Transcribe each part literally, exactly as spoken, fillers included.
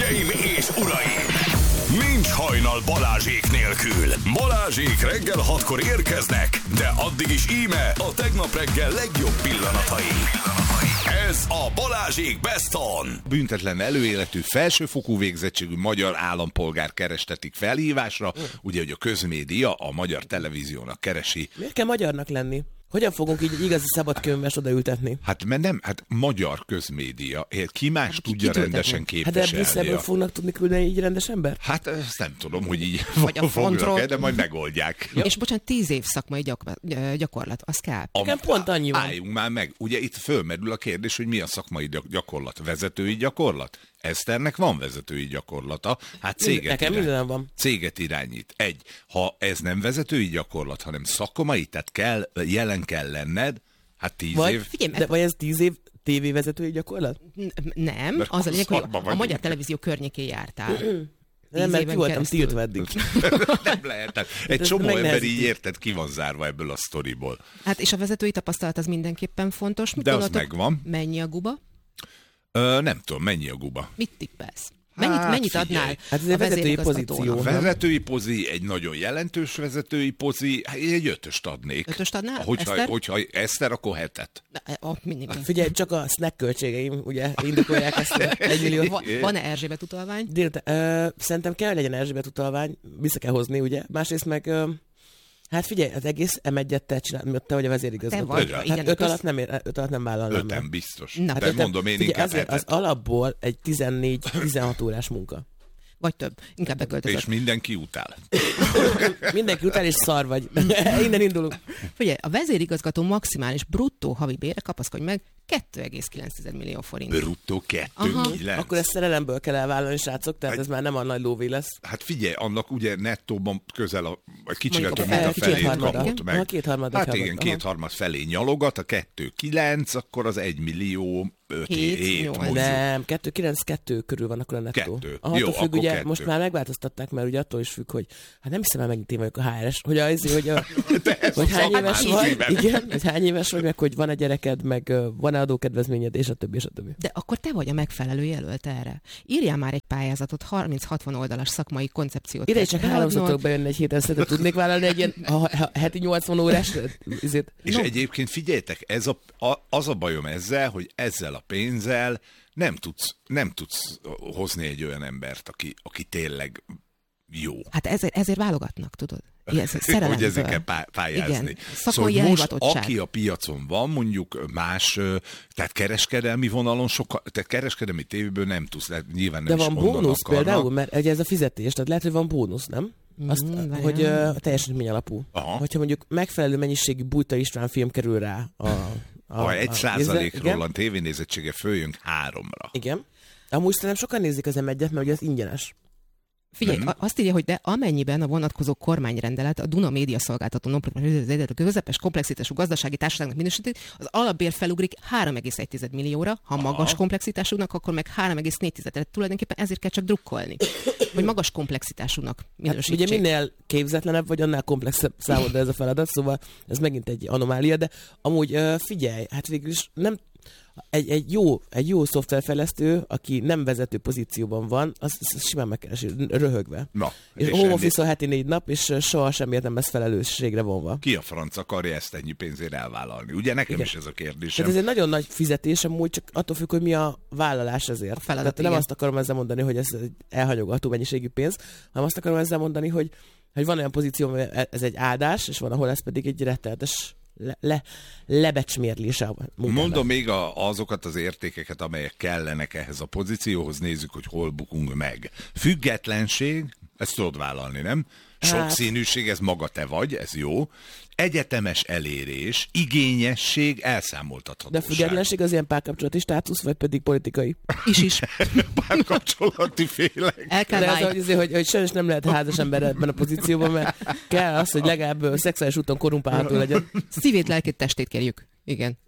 Hölgyeim és uraim! Nincs hajnal Balázsék nélkül. Balázsék reggel hatkor érkeznek, de addig is íme a tegnap reggel legjobb pillanatai. Ez a Balázsék Best On. Büntetlen előéletű, felsőfokú végzettségű magyar állampolgár kerestetik felhívásra, ugye, hogy a közmédia a magyar televíziónak keresi. Miért kell magyarnak lenni? Hogyan fogunk így egy igazi szabadkönyves odaültetni? Hát mert nem, hát magyar közmédia. Ki más hát, tudja ki rendesen képviselni? Hát de Brüsszelből fognak tudni küldeni így rendes ember? Hát ezt nem tudom, hogy így vagy a fognak, de majd megoldják. Ja. És bocsánat, tíz év szakmai gyak- gyakorlat, az kell. Nekem pont annyi van. Álljunk már meg. Ugye itt fölmerül a kérdés, hogy mi a szakmai gyakorlat? Vezetői gyakorlat? Eszternek van vezetői gyakorlata, hát céget, Nekem irány, van. céget irányít. Egy, ha ez nem vezetői gyakorlat, hanem szakmai, tehát kell, jelen kell lenned, hát tíz vagy, év... Figyelj, de vagy ez tíz év tévévezetői gyakorlat? Nem, mert az a lényeg, hogy a, a magyar televízió környékén jártál. Nem, mert ki voltam tiltva eddig. Nem lehet. Egy csomó ember így érted, ki van zárva ebből a sztoriból. Hát és a vezetői tapasztalat az mindenképpen fontos. Mit de az gondoltok, megvan. Mennyi a guba? Ö, nem tudom, mennyi a guba. Mit tippelsz? Mennyit, Hát, mennyit figyelj. adnál Hát ez a egy vezetői pozíció. A vezetői pozi, egy nagyon jelentős vezetői pozi, hát egy ötöst adnék. Ötöst adnál? Hogyha Eszter? hogyha Eszter, akkor hetet. Na, oh, mindig. Figyelj, csak a snack költségeim, ugye, indokolják ezt egy milliót. Va, van-e Erzsébet utalvány? Délután, ö, szerintem kell, hogy legyen Erzsébet utalvány, vissza kell hozni, ugye. Másrészt meg, ö, hát figyelj, az egész em egyet te csinálod, te vagy a vezérigazgató. Te vagy, hát igen, öt köz... alatt nem, ér, öt alatt nem vállalnám. Öten biztos. Na, de hát mondom én figyelj, inkább azért hetet. az alapból egy tizennégy-tizenhat órás munka. Vagy több. Inkább beköltözött. És mindenki utál. Mindenki után és szar vagy. Innen indulunk. Figyelj, a vezérigazgató maximális bruttó havi bére, kapaszkodj meg, kettő egész kilenc millió forint. Bruttó kettő Aha. kilenc. Akkor ezt szerelemből kell elvállalni, srácok, tehát Hát- ez már nem a nagy lóvé lesz. Hát figyelj, annak ugye nettóban közel a, vagy kicsivel több, Mondjuk mint a a fel- felét kétharmada. kapott Aha, meg. kétharmada Hát kapott, igen, aha. kétharmad felé nyalogat, a kettő kilenc, akkor az egy millió öt Hét, hét nyolc. mondjuk. Nem, kettő kilenc kettő körül van akkor a nettó. Kettő. Attól Jó, függ, akkor ugye, kettő. most már megváltoztatták, mert ugye attól is függ, hogy hát nem hiszem el megint én vagyok a há er es, hogy, az, hogy, a, De ez hogy az hány a éves tíz vagy, éven. igen, hogy hány éves vagy, meg hogy van-e gyereked, meg ö, van-e adókedvezményed, és a többi, és a többi. De akkor te vagy a megfelelő jelölt erre. Írjál már egy pályázatot, harminc-hatvan oldalas szakmai koncepciót. Ide kell csak beadnod. háromszor tudok bejönni egy héten, szerintem tudnék vállalni egy ilyen ha, ha, heti nyolcvan órás izét. És No. egyébként figyeljetek, ez a, a, az a bajom ezzel, hogy ezzel a pénzzel nem tudsz, nem tudsz hozni egy olyan embert, aki, aki tényleg jó. Hát ezért, ezért válogatnak, tudod? Ilyen szerelemből. Hogy ezért kell pá- pályázni. Igen. Szakmai Szóval most, elhivatottság. aki a piacon van, mondjuk más, ö, tehát kereskedelmi vonalon, sokkal, tehát kereskedelmi tévéből nem tudsz, tehát nyilván nem De is van onnan bónusz akarnak. például, mert ugye ez a fizetés, tehát lehet, hogy van bónusz, nem? Azt, Mm, hogy uh, teljesítmény alapú. Aha. Hogyha mondjuk megfelelő mennyiségű Bújta István film kerül rá a... a Ha egy a- százalékról igen, a tévénézettsége följön háromra. igen. Amúgy szerintem sokan nézik az em egyet, mert ugye az ingyenes. Figyelj, Mhm. a- azt írja, hogy de amennyiben a vonatkozó kormányrendelet a Duna média szolgáltató non-profit közepes komplexitású gazdasági társaságnak minősíti, az alapbér felugrik három egész egy millióra, ha magas komplexitásúnak, akkor meg három egész négy. Tehát tulajdonképpen ezért kell csak drukkolni, hogy magas komplexitásúnak Hát minősítsék. ugye minél képzetlenebb vagy, annál komplexebb számodra ez a feladat, szóval ez megint egy anomália, de amúgy uh, figyelj, hát végül is nem egy, egy, jó, egy jó szoftverfejlesztő, aki nem vezető pozícióban van, az, az simán megkeresi, röhögve. Na, És, és home office heti négy nap, és soha semmiért nem lesz felelősségre vonva. ki a franc akarja ezt ennyi pénzért elvállalni? Ugye nekem Igen. is ez a kérdésem. Tehát ez egy nagyon nagy fizetés, amúgy csak attól függ, hogy mi a vállalás ezért. A feladat, Tehát nem igen. azt akarom ezzel mondani, hogy ez egy elhanyogató mennyiségű pénz, hanem azt akarom ezzel mondani, hogy, hogy van olyan pozíció, hogy ez egy áldás, és van, ahol ez pedig egy rettenetes le, le, lebecsmérlése a munkának. Mondom még a, azokat az értékeket, amelyek kellenek ehhez a pozícióhoz, nézzük, hogy hol bukunk meg. Függetlenség, ezt tudod vállalni, nem? Sokszínűség, ez maga te vagy, ez jó. Egyetemes elérés, igényesség, De elszámoltathatóság. függetlenség az ilyen párkapcsolati státusz, vagy pedig politikai? Is is. Párkapcsolati félek. El kell De az, válni. hogy, hogy, hogy sajnos nem lehet házas ember ebben a pozícióban, mert kell az, hogy legalább szexuális úton korumpálható legyen. Szívét, lelkét, testét kérjük. Igen.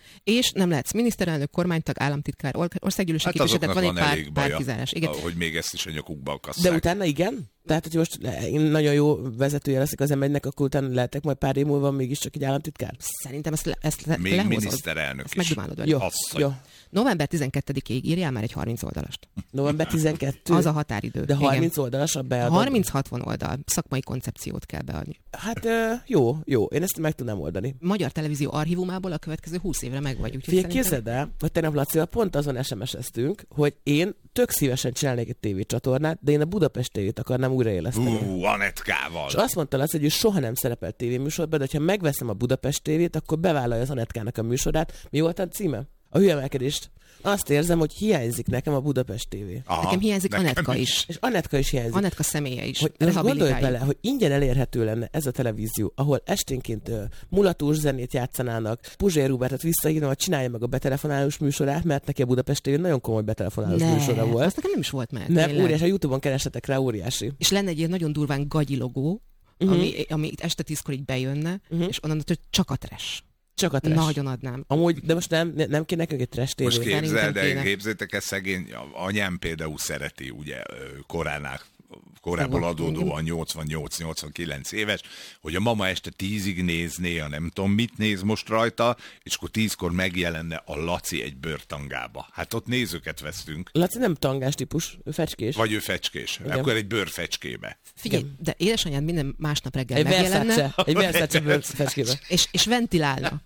És nem lehetsz miniszterelnök, kormánytag, államtitkár, or- országgyűlési Hát képviselő, tehát van azoknak egy van elég pár, baja, pár kizárás. Igen. hogy még ezt is a nyakukba De akasszák. utána igen? Tehát, hogy most én nagyon jó vezetője leszek az em egynek, akkor utána lehetek majd pár év múlva mégiscsak egy államtitkár? Szerintem ezt, le, ezt le, Még lehozod. miniszterelnök Ezt is. megdumálod vele. Jó, Asszony. jó. November tizenkettedikéig írjál már egy harminc oldalast. November tizenkettő. Az a határidő. De harminc oldalas a beadom. harminc-hatvan oldal. Szakmai koncepciót kell beadni. Hát ö, jó, jó. Én ezt meg tudnám oldani. Magyar televízió archívumából a következő húsz évre meg vagy. Úgyhogy Figyelj, szerintem- képzeld el, hogy tegnap Lacival pont azon es em es-eztünk, hogy én tök szívesen csinálnék egy tévécsatornát, de én a Budapest tévét akarnám újraéleszteni. Ú, Anetkával. És azt mondta Laci, hogy ő soha nem szerepelt tévéműsorban, de ha megveszem a Budapest tévét, akkor bevállalja az Anetkának a műsorát. Mi volt a címe? A hülyemelkedést. Azt érzem, hogy hiányzik nekem a Budapest tévé. Aha, Nekem hiányzik nekem Anetka is. És Anetka is hiányzik. Anetka személye is. Hogy most gondolj Rehabilitáljuk. bele, hogy ingyen elérhető lenne ez a televízió, ahol esténként uh, mulatós zenét játszanának, Puzsér Robertet visszahívnom, hogy csinálja meg a betelefonálós műsorát, mert neki a Budapest tévén nagyon komoly betelefonálós Ne, műsora volt. azt nekem nem is volt meg. Nem, tényleg. óriási, a Youtube-on keresetek rá, óriási. És lenne egy ilyen nagyon durván gagyi logó, uh-huh. ami, ami itt este tízkor így bejönne, uh-huh. és onnan hogy csak a trash. Csak a trash. Nagyon adnám. Amúgy, de most nem, nem kéne nekünk egy trash tévé. Most képzeld, Szerintem de kéne. képzétek ezt szegény, anyám például szereti, ugye koránál, korából adódóan nyolcvannyolc-nyolcvankilenc éves, hogy a mama este tízig nézné, a nem tudom mit néz most rajta, és akkor tízkor megjelenne a Laci egy bőrtangába. Hát ott nézőket vesztünk. Laci nem tangás típus, ő fecskés. Vagy ő fecskés. Igen. Akkor egy bőrfecskébe. Figyelj, de édesanyád minden másnap reggel Egy megjelenne, Versace, egy Versace bőr fecskébe. és, és ventilálna.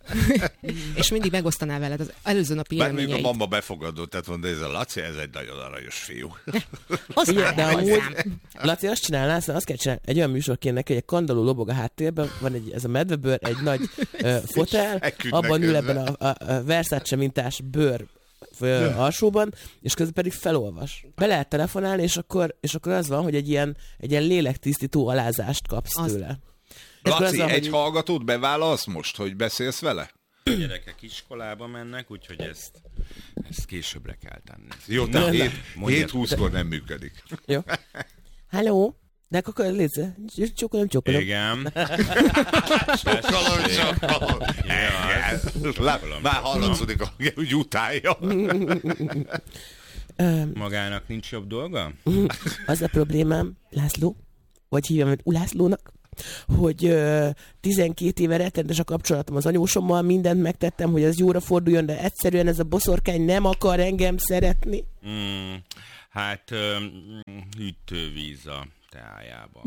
és mindig megosztaná veled az előző napi Bár mondjuk a élményeit. mama befogadott, tehát mondta, ez a Laci, ez egy nagyon aranyos fiú. Ugye, de amúgy, Laci, azt csinálná, aztán azt kell csinálni, egy olyan műsor kéne neki, hogy egy kandalló lobog a háttérben, van egy, ez a medvebőr, egy nagy uh, fotel, Eküdnek abban ül közben. ebben a, a, a Versace mintás bőr ö, alsóban, és közben pedig felolvas. Be lehet telefonálni, és akkor, és akkor az van, hogy egy ilyen, egy ilyen lélektisztító alázást kapsz Azt- tőle. És akkor az Laci, van, egy hogy- hallgatót bevállalsz most, hogy beszélsz vele? A gyerekek iskolába mennek, úgyhogy ezt, ezt későbbre kell tenni. Jó, Nem, tehát nem. hét húszkor nem működik. Jó. Hello? De akkor légy, csokolom, csokolom. Igen. Csokolom, csokolom. Ja, Lá- Már hallatszódik, hogy utálja. magának nincs jobb dolga? Az a problémám, László, vagy hívjam őt Ulászlónak, hogy ö, tizenkét éve rettenetes a kapcsolatom az anyósommal, mindent megtettem, hogy ez jóra forduljon, de egyszerűen ez a boszorkány nem akar engem szeretni. Mm, hát um, hűtővíz a teájában.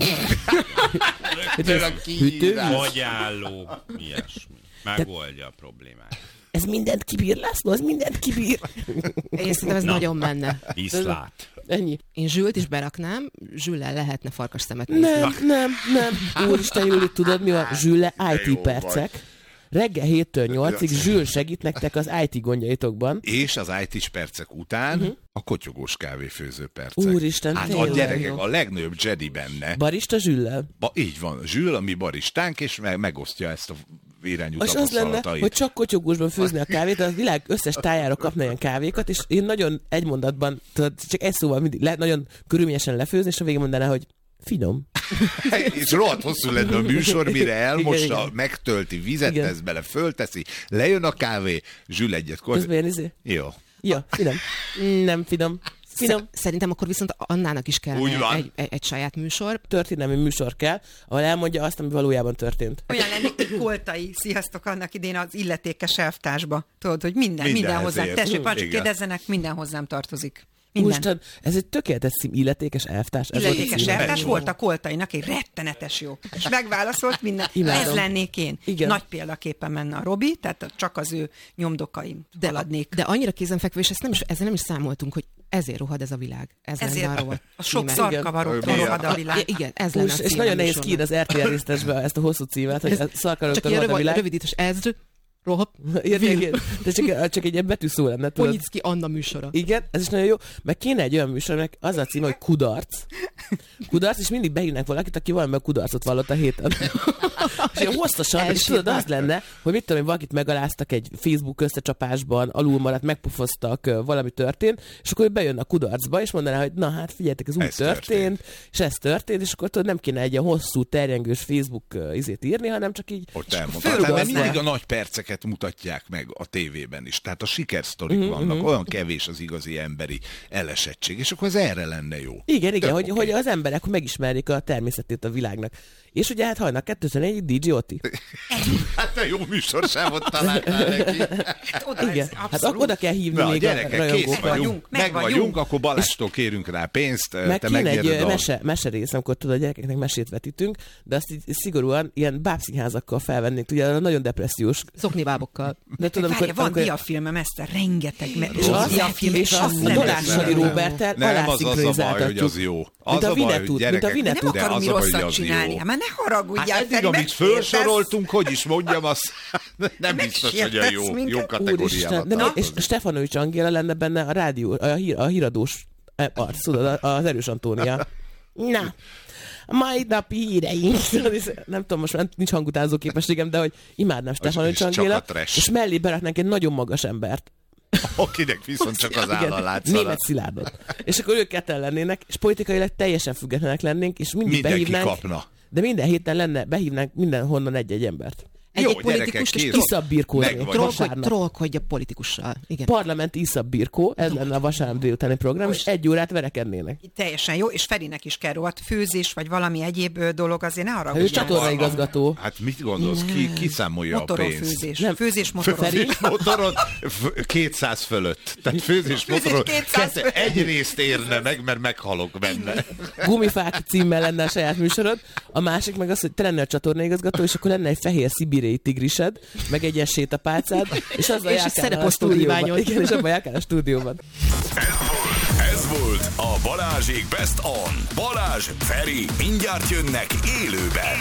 Hűtővíz? Fogyálló, ilyesmi. Megoldja a problémát. Ez mindent kibír, László, ez mindent kibír. Én szerintem ez Na. nagyon menne. Viszlát. Ennyi. Én Zsült is beraknám, Zsüllel lehetne farkas szemet nézni. Nem, nem, nem. Úristen, Júli, tudod mi van? Zsülle i té jó percek. Reggel héttől nyolcig Zsül segít nektek az i té gondjaitokban. És az í té-s percek után uh-huh. a kotyogós kávéfőző percek. Úristen, hát a tényleg gyerekek, jó. a legnagyobb Jedi benne. Barista Zsüllel. Ba, így van, Zsül, a mi baristánk, és meg, megosztja ezt a irányú És az lenne, tapasztalatait. hogy csak kotyogósban főzni a kávét, de a világ összes tájára kapna ilyen kávékat, és én nagyon egy mondatban, tudod, csak egy szóval mindig lehet nagyon körülményesen lefőzni, és a végén mondaná, hogy finom. És rohadt hosszú lenne a műsor, mire elmossa, Igen, igen. megtölti, vizet Igen. tesz bele, fölteszi, lejön a kávé, Zsül egyet koty... Közben ilyen izé. Jó. Ja, finom. Nem finom. Finom. Sze- Szerintem akkor viszont Annának is Úgy kellene van. egy, egy, egy saját műsor. Történelmi műsor kell, ahol elmondja azt, ami valójában történt. Olyan lennék, mint Koltai, sziasztok, annak idén az illetékes elvtársba. Tudod, hogy minden, minden Mindenhez hozzám. ért. Tessék, Hm, már csak igen. kérdezzenek, minden hozzám tartozik. Minden. Úristen, ez egy tökéletes cím, illetékes elvtárs. Ez volt a Illetékes címe. elvtárs volt a Koltainak egy rettenetes jó. És megválaszolt minden. Imádom. Ez lennék én. Igen. Nagy példaképpen menne a Robi, tehát csak az ő nyomdokaim De, haladnék. de annyira kézenfekvő, és ezt nem is, ezzel nem is számoltunk, hogy ezért rohad ez a világ. Ez lenne a Ezért rovat a sok címe. szarkavaroktól Igen. rohad a világ. I- Igen, ez lenne Úr, a és címe nagyon a nehéz ki műsornak. az er té el résztesbe ezt a hosszú címet, hogy szarkaroktal Csak ilyen rohad a rövid, világ. rövidítés, ez rohad, Érted? De csak, csak egy ilyen betűszó lenne, tudod? Ponyicki Anna műsora. Igen, ez is nagyon jó. Meg kéne egy olyan műsornak az a címe, hogy kudarc. Kudarc, és mindig beírnak valakit, aki valamiben kudarcot vallott a héten. És ilyen hosszasan, és tudod, az lenne, hogy mit tudom én, valakit megaláztak egy Facebook összecsapásban, alul maradt, megpufoztak, ö, valami történt, és akkor ő bejön a kudarcba, és mondaná, hogy na hát figyeljetek, ez úgy Ez történt, történt. és ez történt, és akkor tudod, nem kéne egy ilyen hosszú, terjengős Facebook ö, izét írni, hanem csak így Ott és akkor elmondhatám, mert fölrugaszná. mindig a nagy perceket gyerekeket mutatják meg a tévében is. Tehát a sikersztorik uh-huh, vannak, uh-huh. olyan kevés az igazi emberi elesettség, és akkor ez erre lenne jó. Igen, igen, hogy, okay. hogy az emberek megismerjék a természetét a világnak. És ugye hát hajnak kétezer-négy dé dzsé Oti. Hát a jó műsorsávot találtál neki. Hát oda, igen, hát oda kell hívni Na, még gyerekek, a kész rajongókat. vagyunk, meg, meg vagyunk, vagyunk, akkor Balástól kérünk rá pénzt, meg te kéne egy a... mese, mese rész, amikor tudod, a gyerekeknek mesét vetítünk, de azt így szigorúan ilyen bábszínházakkal felvennénk, ugye nagyon depressziós. Szoknibábokkal. De tudom, Várja, amikor, van amikor... diafilmem, ezt a rengeteg me- és az, diafilm, és azt a nem Dolászadi Róberttel Nem, az az a baj, hogy az jó. Az a baj, hogy gyerekek, nem akarunk mi rosszat csinálni. Hát ne haragudjál, Feri, amit felsoroltunk, hogy is mondjam, az nem biztos, hogy a jó, jó kategóriába. De és Stefanovics Angéla lenne benne a rádió, a, hír, a híradós arc, tudod, az Erős Antónia. Na, mai napi híreink. Nem tudom, most már nincs hangutánzó képességem, de hogy imádnám Stefanovics Angéla, és mellé beraknánk egy nagyon magas embert. Akinek viszont csak az állal látszana. Német Szilárdot. És akkor ők ketten lennének, és politikailag teljesen függetlenek lennénk, és mindig mindenki behívnánk. Kapna. De minden héten lenne, behívnánk mindenhonnan egy-egy embert. Egy-egy politikust is iszabbirkózni. Trollkodj, trollkodj a politikussal. Igen. Parlamenti iszabbirkó, ez lenne a vasárnap délutáni program, most és egy órát verekednének. Teljesen jó, és Ferinek is kell rohadt főzés, vagy valami egyéb dolog, azért ne arra. Ő csatornaigazgató. Hát mit gondolsz, ki, ki számolja motoron a pénzt? Főzés. Nem. Főzés motoron. Főzés motoron kétszáz fölött. Tehát főzés motoron egy részt érne meg, mert meghalok benne. Gumifák címmel lenne a saját műsorod. A másik meg az, hogy te lennél a csatornaigazgató, és akkor lenne egy fehér szibériai tigrised, meg egy ilyen sétapálcád, és azzal járkál a stúdióban. Igen, és abban járkál a stúdióban. Ez volt, ez volt a Balázsék Best On. Balázs, Feri, mindjárt jönnek élőben.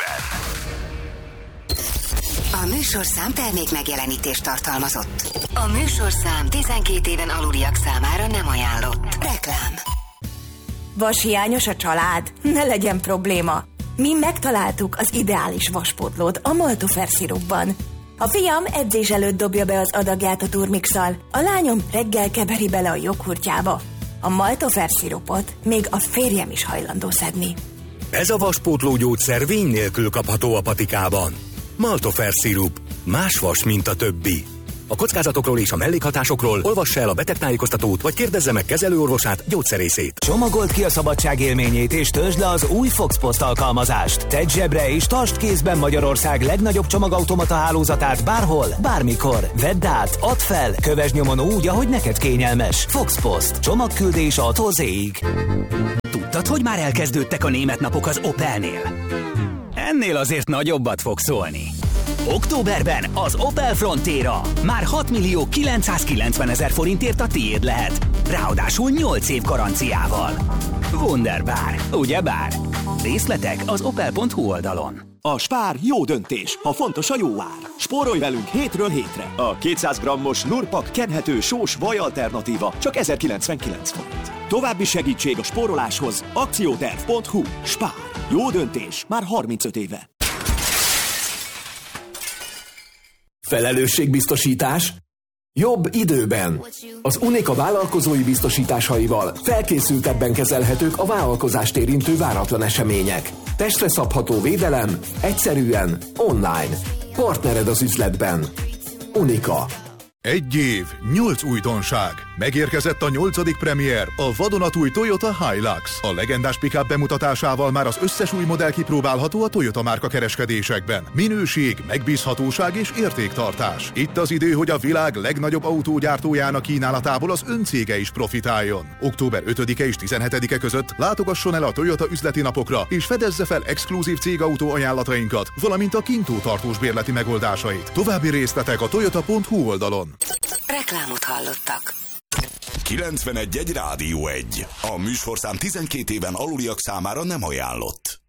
A műsorszám termék megjelenítést tartalmazott. A műsorszám tizenkét éven aluliak számára nem ajánlott. Reklám. Vashiányos a család? Ne legyen probléma. Mi megtaláltuk az ideális vaspótlót a Maltofer szirupban. A fiam edzés előtt dobja be az adagját a turmixal, a lányom reggel keveri bele a joghurtjába. A Maltofer szirupot még a férjem is hajlandó szedni. Ez a vaspótló gyógyszer vény nélkül kapható a patikában. Maltofer szirup. Más vas, mint a többi. A kockázatokról és a mellékhatásokról olvassa el a betegtájékoztatót, vagy kérdezze meg kezelőorvosát, gyógyszerészét. Csomagold ki a szabadság élményét, és töltsd le az új Fox Post alkalmazást. Tedd zsebre és tartsd kézben Magyarország legnagyobb csomagautomata hálózatát bárhol, bármikor. Vedd át, add fel, kövesd nyomon úgy, ahogy neked kényelmes. Fox Post. Csomagküldés A-tól Z-ig. Tudtad, hogy már elkezdődtek a német napok az Opelnél? Ennél azért nagyobbat fog szólni. Októberben az Opel Frontera már hat millió kilencszázkilencvenezer forintért a tiéd lehet. Ráadásul nyolc év garanciával. Wunderbar, ugyebár? Részletek az opel pont hu oldalon. A Spár jó döntés, ha fontos a jó ár. Spórolj velünk hétről hétre. A kétszáz grammos Nurpak kenhető sós vaj alternatíva csak ezerkilencvenkilenc forint. További segítség a spóroláshoz akcióterv pont hu. Spár. Jó döntés már harmincöt éve. Felelősségbiztosítás? Jobb időben. Az Unica vállalkozói biztosításaival felkészültebben kezelhetők a vállalkozást érintő váratlan események. Testre szabható védelem, egyszerűen, online. Partnered az üzletben. Unica. Egy év, nyolc újdonság. Megérkezett a nyolcadik premier, a vadonatúj Toyota Hilux. A legendás pick-up bemutatásával már az összes új modell kipróbálható a Toyota márka kereskedésekben. Minőség, megbízhatóság és értéktartás. Itt az idő, hogy a világ legnagyobb autógyártójának kínálatából az öncége is profitáljon. október ötödike és tizenhetedike között látogasson el a Toyota üzleti napokra, és fedezze fel exkluzív cégautó ajánlatainkat, valamint a kintó tartós bérleti megoldásait. További részletek a toyota pont hu oldalon. Reklámot hallottak. kilencvenegy egy Rádió egy. A műsorszám tizenkét éven aluliak számára nem ajánlott.